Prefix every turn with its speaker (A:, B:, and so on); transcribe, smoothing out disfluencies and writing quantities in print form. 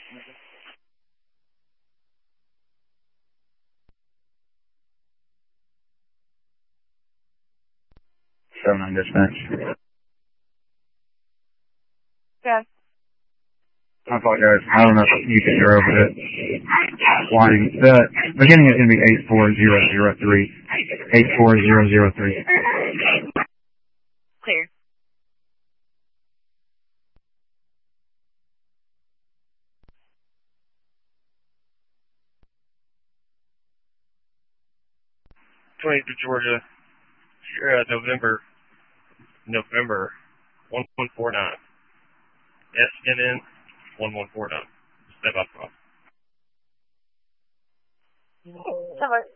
A: 7-9 dispatch.
B: Yeah.
A: I apologize. I don't know if you can hear over it. Flying. The beginning is going to be 84003. 84003.
B: Clear.
C: To Georgia, November 1149. SNN 1149. Step up.
B: Somewhere.